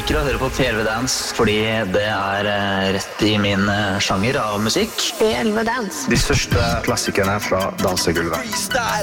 liker å høre på P11 Dance fordi det rett i min sjanger av musikk. P11 Dance. De største klassikerne fra dansegulvet.